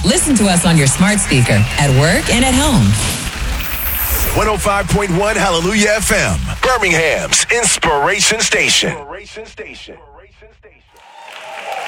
Listen to us on your smart speaker, at work and at home. 105.1 Hallelujah FM, Birmingham's Inspiration Station.